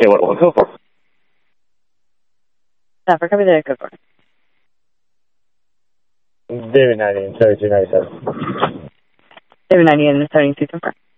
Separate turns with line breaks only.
Okay, what will it go for?
For copy that, go for it.
David 90 and 7297.
David 90 and 72 confirm.